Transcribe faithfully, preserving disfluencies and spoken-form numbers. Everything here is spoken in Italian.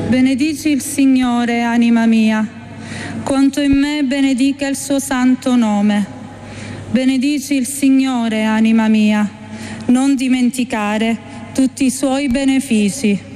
Benedici il Signore, anima mia, quanto in me benedica il suo santo nome. Benedici il Signore, anima mia, non dimenticare tutti i suoi benefici.